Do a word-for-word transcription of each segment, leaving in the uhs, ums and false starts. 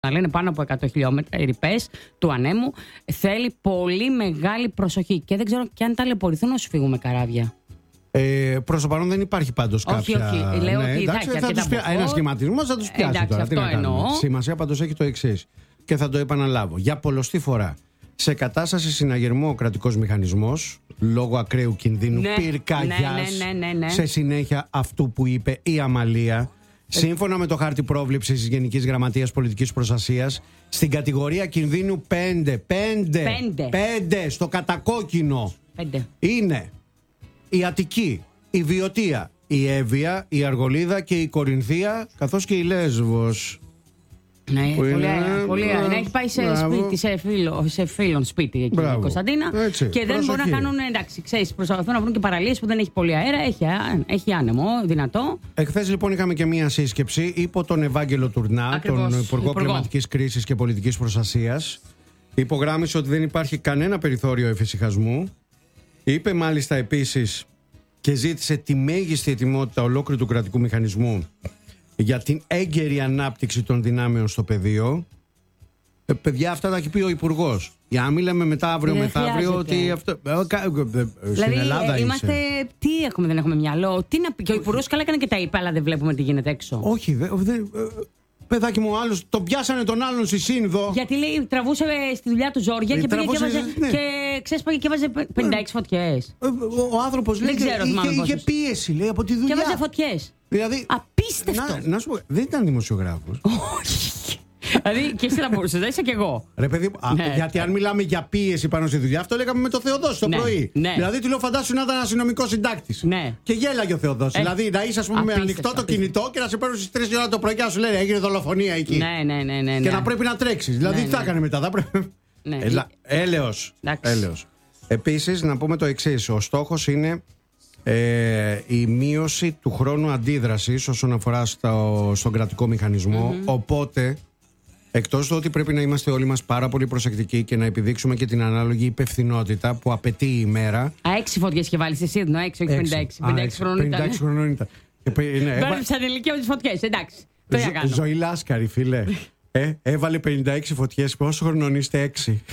να λένε πάνω από εκατό χιλιόμετρα, οι ρηπές του ανέμου, θέλει πολύ μεγάλη προσοχή. Και δεν ξέρω και αν ταλαιπωρηθούν όσοι φύγουν με καράβια. Ε, προς το παρόν δεν υπάρχει πάντως κάποια. Όχι, όχι. Λέω ναι, ότι εντάξει, θα θα τους πια... Ένα σχηματισμό θα τους πιάσει. Εντάξει, τώρα. αυτό Τι να εννοώ. Σημασία πάντως έχει το εξής. Και θα το επαναλάβω. Για πολλοστή φορά. Σε κατάσταση συναγερμού ο κρατικός μηχανισμός, λόγω ακραίου κινδύνου Ναι, πυρκαγιάς, ναι, ναι, ναι, ναι, ναι. σε συνέχεια αυτού που είπε η Αμαλία, σύμφωνα με το χάρτη πρόβλεψης της Γενικής Γραμματείας Πολιτικής Προστασίας, στην κατηγορία κινδύνου πέντε, πέντε, Πέντε. πέντε στο κατακόκκινο Πέντε. είναι η Αττική, η Βιωτία, η Εύβοια, η Αργολίδα και η Κορινθία, καθώς και η Λέσβος. Ναι, Που πολύ είναι, ωραία. Πολύ ωραία. μπράβο, Έχει πάει σε, μπράβο. σπίτι, σε, φίλο, σε φίλον σπίτι εκεί Μπράβο. η Κωνσταντίνα. Έτσι, και δεν προσοχή. μπορούν να κάνουν. Εντάξει, ξέρεις, προσπαθούν να βρουν και παραλίες που δεν έχει πολύ αέρα. Έχει, α- έχει άνεμο, δυνατό. Εχθές λοιπόν είχαμε και μία σύσκεψη υπό τον Ευάγγελο Τουρνά, Ακριβώς, τον Υπουργό Υπουργό. Κλιματικής Κρίσης και Πολιτικής Προστασίας. Υπογράμμισε ότι δεν υπάρχει κανένα περιθώριο εφησυχασμού. Είπε μάλιστα επίσης και ζήτησε τη μέγιστη ετοιμότητα ολόκληρου του κρατικού μηχανισμού για την έγκαιρη ανάπτυξη των δυνάμεων στο πεδίο. Ε, παιδιά, αυτά τα έχει πει ο Υπουργός. Για να μην λέμε μετά αύριο Δεν μεθαύριο χρειάζεται. ότι αυτό. ε, κα- ε, ε, Στην Δηλαδή, Ελλάδα ε, είμαστε. είσαι. Τι έχουμε, δεν έχουμε μυαλό. Τι να πει. Και ο Υπουργός καλά έκανε και τα είπε, αλλά δεν βλέπουμε τι γίνεται έξω. Όχι, δε, δε, ε, παιδάκι μου, ο άλλος τον πιάσανε τον άλλον στη Σύνδο. Γιατί λέει, τραβούσε ε, στη δουλειά του Ζόρια Ε, και πήγε και τραβούσε, έβαζε. ναι. Και ξέσπαγε και έβαζε πενήντα έξι φωτιές. Ε, Ο, ο άνθρωπος λέει Δεν είχε, ξέρω, θυμάμαι είχε, είχε πόσες. πίεση λέει, από τη Και δουλειά. έβαζε φωτιές. Δηλαδή, Απίστευτο. να, να σου πω, δεν ήταν δημοσιογράφος. Όχι. Δηλαδή και εσύ θα μπορούσε, δεν είσαι κι εγώ. Ρε παιδί μου, α, Ναι. γιατί αν μιλάμε για πίεση πάνω στη δουλειά, αυτό λέγαμε με το Θεοδόση το Ναι, πρωί. ναι. Δηλαδή, του λέω, φαντάσου να ήταν αστυνομικό συντάκτη. Ναι. Και γέλαγε ο Θεοδόση. Ε, δηλαδή, να είσαι, ας πούμε, με απίστευτο, ανοιχτό το απίστευτο. κινητό και να σε παίρνουν στις τρεις η ώρα το πρωί και να σου λένε έγινε δολοφονία εκεί. Ναι, ναι, ναι, ναι. Και ναι. να πρέπει να τρέξει. Δηλαδή, Ναι, τι θα ναι. έκανε μετά, θα πρέπει. Ναι. Έλα, έλεος. Εντάξει. Έλεος. Επίσης, να πούμε το εξής. Ο στόχος είναι ε, η μείωση του χρόνου αντίδρασης όσον αφορά στο, στον κρατικό μηχανισμό. Οπότε, εκτός του ότι πρέπει να είμαστε όλοι μας πάρα πολύ προσεκτικοί και να επιδείξουμε και την ανάλογη υπευθυνότητα που απαιτεί η ημέρα. Α, έξι φωτιές και βάλει εσύ, ενώ έξι, όχι πενήντα έξι. Α, πενήντα έξι έξι, χρονών πενήντα ήταν. έξι χρονών ήταν. Και παι- ναι, έβα- Μπέρδεψα την ηλικία με τις φωτιές, εντάξει. Τι να Ζω- κάνω. Ζωή Λάσκαρη, φίλε. Ε, έβαλε πενήντα έξι φωτιές. Πόσο χρονών είστε? έξι.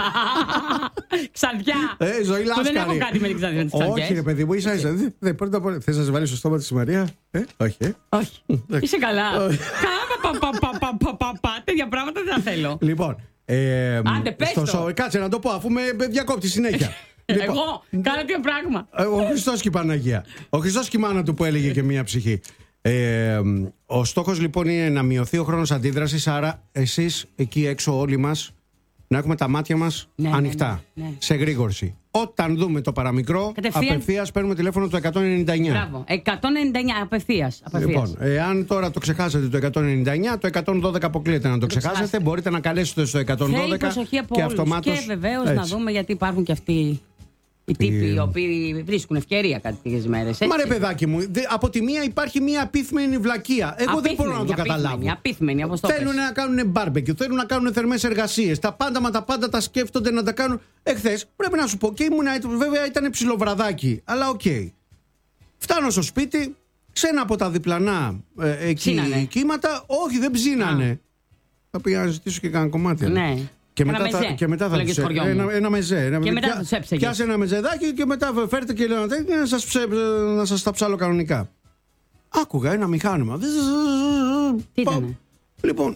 Ξαντιά. Ε, Ζωή Που Λάσκαρη. δεν έχω κάτι με την ξαντιά. με τις Όχι, φωτιές. ρε παιδί μου, ίσα ίσα. Δεν- δεν- πρώτα απ' όλα, θες να σε βάλει στο στόμα της η Μαρία? Ε, όχι. ε. Όχι. Είσαι καλά. Καλά, πα, πα, πα, πα, πα, πα, πα, τέτοια πράγματα δεν τα θέλω. Λοιπόν. Ε, Άντε, πες στο το. σο- Κάτσε να το πω, αφού με διακόπτει συνέχεια. Λοιπόν, Εγώ, κάνω τι πράγμα. ε, ο Χριστός και η Παναγία. Ο Χριστός και η μάνα του που έλεγε και μία ψυχή. Ε, ο στόχος λοιπόν είναι να μειωθεί ο χρόνος αντίδρασης. Άρα, εσείς εκεί έξω, όλοι μας, να έχουμε τα μάτια μας Ναι, ναι, ανοιχτά. ναι, ναι. Σε γρήγορση. Όταν δούμε το παραμικρό, Κατευθείαν. απευθείας παίρνουμε τηλέφωνο το εκατόν ενενήντα εννιά. Μπράβο. εκατόν ενενήντα εννιά απευθείας. Λοιπόν, εάν τώρα το ξεχάσετε το εκατόν ενενήντα εννιά, το εκατόν δώδεκα αποκλείεται να το ξεχάσετε. ξεχάσετε. Μπορείτε να καλέσετε στο εκατόν Θέλει δώδεκα προσοχή από και όλους. αυτομάτως. Και βεβαίως να έτσι. δούμε γιατί υπάρχουν και αυτοί οι τύποι οι οποίοι βρίσκουν ευκαιρία κάτι τέτοιες μέρες. Μα ρε παιδάκι μου, δε- από τη μία υπάρχει μία απίθμενη βλακεία. Εγώ δεν μπορώ να το καταλάβω. Απίθμενη, όπως το Θέλουν πες. να κάνουν μπάρμπεκιου, θέλουν να κάνουν θερμές εργασίες. Τα πάντα μα τα πάντα τα σκέφτονται να τα κάνουν. Εχθές πρέπει να σου πω και ήμουν, βέβαια ήταν ψιλοβραδάκι, αλλά οκ. Φτάνω στο σπίτι, σε ένα από τα διπλανά ε, εκεί Ψήνανε. κύματα, όχι δεν ψήνανε. Θα πήγα να ζητήσω και κανένα κομμάτι. Ναι. Και Ένα μετά, θα, μεζέ, και μετά θα λέγες τους χωριό μου. ένα, ένα μεζέ. Ένα, Και μετά πια- θα τους έψεγες. Πιάσε ένα μεζεδάκι και μετά φέρτε και λέω να σας, ψε, να σας τα ψάλω κανονικά. Άκουγα ένα μηχάνημα. Τι ήτανε? Λοιπόν,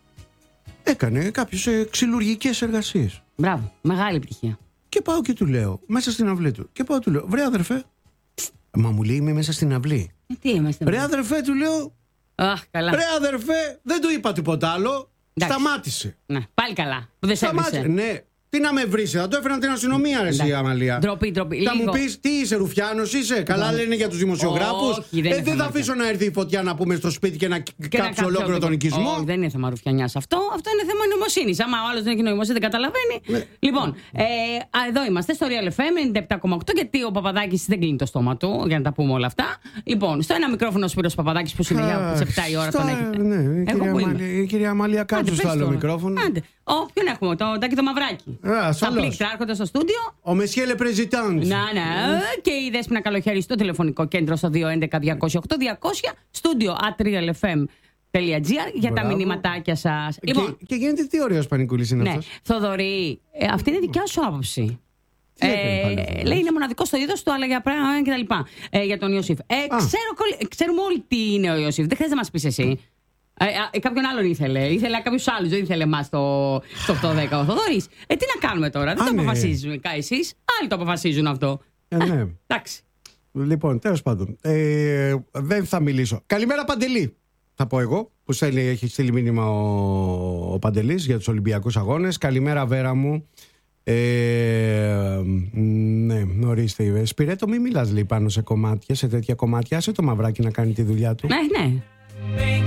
έκανε κάποιες ε, ξυλουργικές εργασίες. Μπράβο, μεγάλη επιτυχία. Και πάω και του λέω, μέσα στην αυλή του. Και πάω του λέω, βρε αδερφέ. Μα μου λέει είμαι μέσα στην αυλή. Ε, τι είμαστε. Ρε αδερφέ, του λέω, Αχ, καλά. ρε αδερφέ, δεν του είπα τίποτα άλλο. Εντάξει. Σταμάτησε. Ναι, πάλι καλά. Που δεν σε Σταμάτησε. έβρισε. Ναι. Τι να με βρει, θα το έφεραν την αστυνομία, ρε εσύ, Εντάξει. Αμαλία. Ντροπή, ντροπή. Θα μου Λίγο. πει, τι είσαι, Ρουφιάνος είσαι. Καλά Ναι. λένε για του δημοσιογράφου. Όχι, δεν ε, είναι δεν θα θέμα αφήσω να έρθει η φωτιά να πούμε στο σπίτι και να Και να κάψω κάψει ολόκληρο όλο τον το- οικισμό. Όχι, δεν είναι θέμα ρουφιανιάς αυτό. Αυτό είναι θέμα νοημοσύνης. Άμα ο άλλος δεν έχει νοημοσύνη, δεν καταλαβαίνει. Ναι. Λοιπόν, ε, α, εδώ είμαστε στο Real εφ εμ ενενήντα επτά κόμμα οκτώ. Γιατί ο Παπαδάκης δεν κλείνει το στόμα του, για να τα πούμε όλα αυτά. Λοιπόν, στο ένα μικρόφωνο ο Σπύρος Παπαδάκης που συνεχεία σε επτά η ώρα τον έχετε. Ναι, η Εγώ κυρία που είμαι. Αμάλια- η κυρία Αμάλια Άντε, κάτσε πες στο άλλο τώρα. μικρόφωνο. Άντε. Ω, ποιον έχουμε, το Τάκη το Μαυράκι. Α, Τα ασφαλώς. πλήκτρα έρχονται στο στούντιο. Ο Μεσιέ Λε Πρεζιτάντ. Να, ναι. Και η Δέσποινα Καλοχέρη στο τηλεφωνικό κέντρο στο δύο έντεκα διακόσια οκτώ διακόσια. Στούντιο at realfm για τα μηνυματάκια σας. Και, λοιπόν, και γίνεται τι ωραίος Πανικούλης είναι ναι. αυτός. Θοδωρή, ε, αυτή είναι δικιά σου άποψη. Τι ε, έκανε, λέει είναι μοναδικό στο είδος του, αλλά για πράγματα και τα λοιπά. Ε, για τον Ιωσήφ. Ε, ξέρω, ξέρουμε όλοι τι είναι ο Ιωσήφ. Δεν χρειάζεται να μας πεις εσύ. Ε, ε, κάποιον άλλον ήθελε. Ήθελε κάποιους άλλους. Δεν ήθελε εμάς το, το οκτώ δέκα ο Θοδωρής. Ε, τι να κάνουμε τώρα. Δεν Α, το ναι. αποφασίζουμε εσείς. Άλλοι το αποφασίζουν αυτό. Ε, ναι. Εντάξει. Λοιπόν, τέλος πάντων. Ε, δεν θα μιλήσω. Καλημέρα, Παντελή. Θα πω εγώ, που στέλνει, έχει στείλει μήνυμα ο, ο Παντελής για τους Ολυμπιακούς Αγώνες. Καλημέρα, Βέρα μου. Ε, ναι, ορίστε. Σπυρέτο, μην μιλάς λέει πάνω σε κομμάτια, σε τέτοια κομμάτια. Άσε το μαυράκι να κάνει τη δουλειά του. Ναι, ναι.